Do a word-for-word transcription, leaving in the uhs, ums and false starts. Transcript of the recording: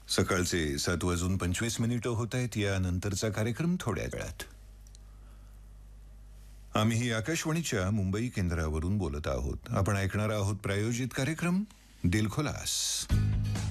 सकाळचे सात वाजून पंचवीस मिनिटं होत आहेत. यानंतरचा कार्यक्रम थोड्या वेळात. आम्ही आकाशवाणीच्या मुंबई केंद्रावरून बोलत आहोत. आपण ऐकणार आहोत प्रायोजित कार्यक्रम दिलखुलास.